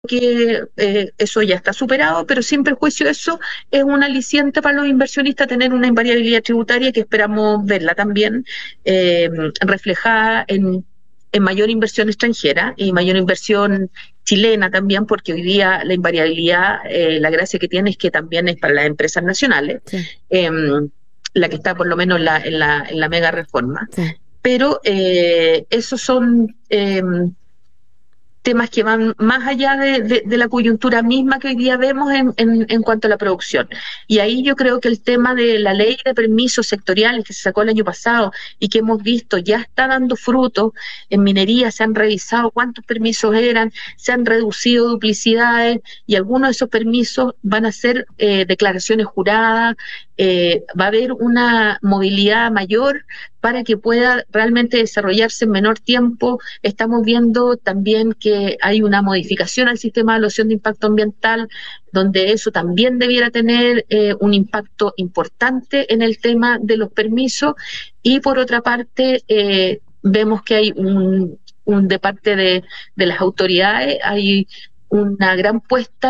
que eso ya está superado, pero sin perjuicio de eso es un aliciente para los inversionistas tener una invariabilidad tributaria que esperamos verla también reflejada en mayor inversión extranjera y mayor inversión chilena también, porque hoy día la invariabilidad, la gracia que tiene es que también es para las empresas nacionales, Sí, eh, la que está por lo menos en la mega reforma. sí. Pero esos son temas que van más allá de la coyuntura misma que hoy día vemos en cuanto a la producción. Y ahí yo creo que el tema de la ley de permisos sectoriales que se sacó el año pasado y que hemos visto ya está dando frutos. En minería se han revisado cuántos permisos eran, se han reducido duplicidades y algunos de esos permisos van a ser declaraciones juradas, va a haber una movilidad mayor para que pueda realmente desarrollarse en menor tiempo. Estamos viendo también que hay una modificación al sistema de evaluación de impacto ambiental, donde eso también debiera tener un impacto importante en el tema de los permisos. Y por otra parte, vemos que hay de parte de las autoridades, hay una gran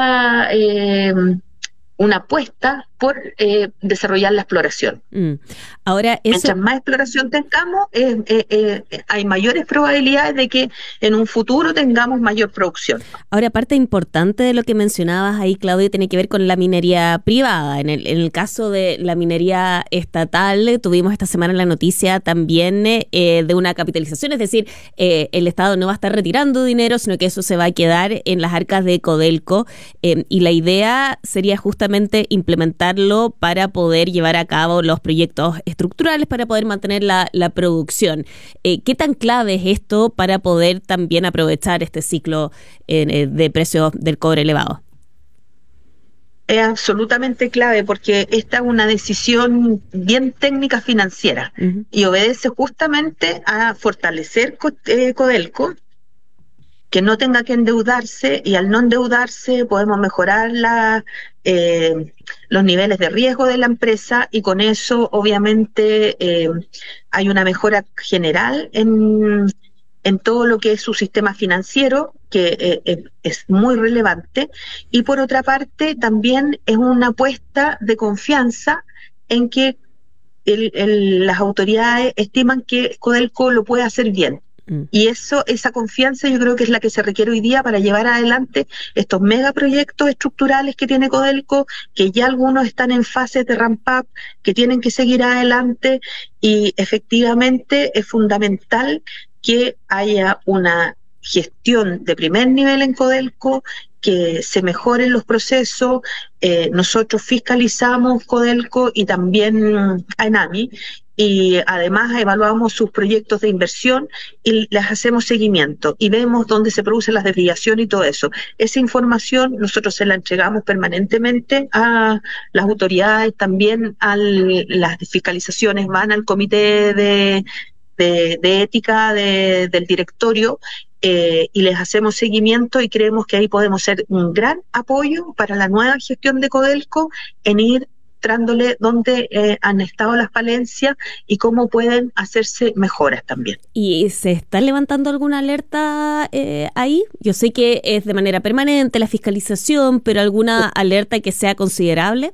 una apuesta por desarrollar la exploración. Mm. Ahora, eso. Mientras más exploración tengamos, hay mayores probabilidades de que en un futuro tengamos mayor producción. Ahora, parte importante de lo que mencionabas ahí, Claudio, tiene que ver con la minería privada. En el caso de la minería estatal, tuvimos esta semana la noticia también de una capitalización, es decir, el Estado no va a estar retirando dinero, sino que eso se va a quedar en las arcas de Codelco, y la idea sería justamente implementarlo para poder llevar a cabo los proyectos estructurales para poder mantener la producción. ¿Qué tan clave es esto para poder también aprovechar este ciclo de precios del cobre elevado? Es absolutamente clave porque esta es una decisión bien técnica financiera Uh-huh. y obedece justamente a fortalecer Codelco, que no tenga que endeudarse, y al no endeudarse podemos mejorar los niveles de riesgo de la empresa, y con eso obviamente hay una mejora general en todo lo que es su sistema financiero, que es muy relevante. Y por otra parte también es una apuesta de confianza en que las autoridades estiman que Codelco lo puede hacer bien. Mm. Y esa confianza yo creo que es la que se requiere hoy día para llevar adelante estos megaproyectos estructurales que tiene Codelco, que ya algunos están en fases de ramp up, que tienen que seguir adelante, y efectivamente es fundamental que haya una gestión de primer nivel en Codelco, que se mejoren los procesos. Nosotros fiscalizamos Codelco y también a Enami, y además evaluamos sus proyectos de inversión y les hacemos seguimiento y vemos dónde se producen las desviaciones y todo eso. Esa información nosotros se la entregamos permanentemente a las autoridades, también las fiscalizaciones van al comité de ética del directorio, y les hacemos seguimiento, y creemos que ahí podemos ser un gran apoyo para la nueva gestión de Codelco en ir mostrándole dónde han estado las falencias y cómo pueden hacerse mejoras también. ¿Y se está levantando alguna alerta ahí? Yo sé que es de manera permanente la fiscalización, pero ¿alguna alerta que sea considerable?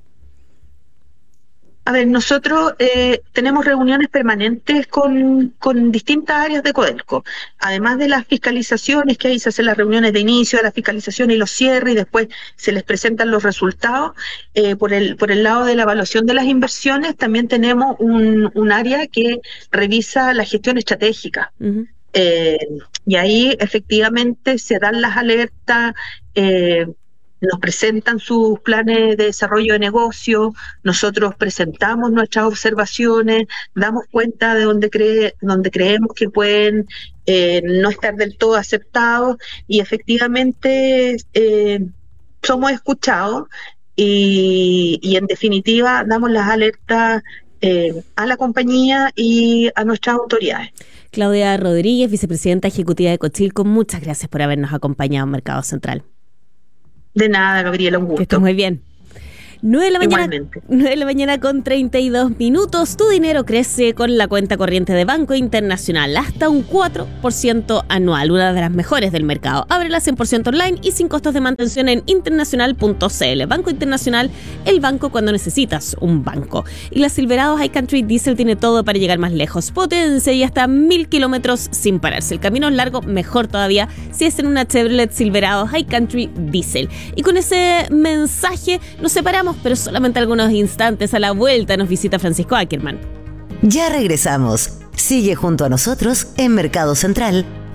A ver, nosotros tenemos reuniones permanentes con distintas áreas de Codelco, además de las fiscalizaciones, que ahí se hacen las reuniones de inicio de la fiscalización y los cierres, y después se les presentan los resultados. Por el lado de la evaluación de las inversiones, también tenemos un área que revisa la gestión estratégica. Uh-huh. Eh, y ahí efectivamente se dan las alertas, nos presentan sus planes de desarrollo de negocio, nosotros presentamos nuestras observaciones, damos cuenta de donde creemos que pueden no estar del todo aceptados, y efectivamente somos escuchados, y en definitiva damos las alertas a la compañía y a nuestras autoridades. Claudia Rodríguez, vicepresidenta ejecutiva de Cochilco, muchas gracias por habernos acompañado en Mercado Central. De nada, Gabriela, un Que estés gusto. muy bien. 9 de la mañana, Igualmente. 9 de la mañana con 32 minutos. Tu dinero crece con la cuenta corriente de Banco Internacional hasta un 4% anual, una de las mejores del mercado. Ábrela 100% online y sin costos de mantención en internacional.cl. Banco Internacional, el banco cuando necesitas un banco. Y la Silverado High Country Diesel tiene todo para llegar más lejos. Potencia y hasta 1000 kilómetros sin pararse. El camino es largo, mejor todavía si es en una Chevrolet Silverado High Country Diesel. Y con ese mensaje nos separamos, pero solamente algunos instantes. A la vuelta nos visita Francisco Ackerman. Ya regresamos. Sigue junto a nosotros en Mercado Central